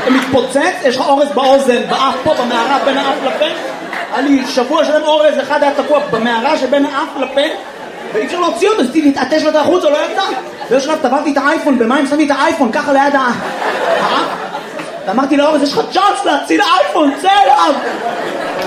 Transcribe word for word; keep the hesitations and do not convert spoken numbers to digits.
מתפוצץ, יש לך אורז באוזן, באף פה, במערה, בין האף לפה. היה לי שבוע שלם אורז, אחד היה תקוע במערה שבין האף לפה, ואי אפשר להוציא אותו, עשיתי להתעטש לו את החוץ, הוא לא יצא. ויש שלב, טבעתי את האייפון, במים שמתי את האייפון, ככה ליד האף. ואמרתי לאורז, יש לך צ'אנס להציל האייפון, צא אליו!